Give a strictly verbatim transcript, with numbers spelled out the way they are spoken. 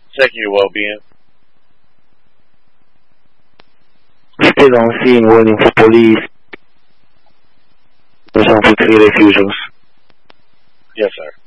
Checking your well-being. Still on scene, waiting for police. There's only three refusals. Yes, sir.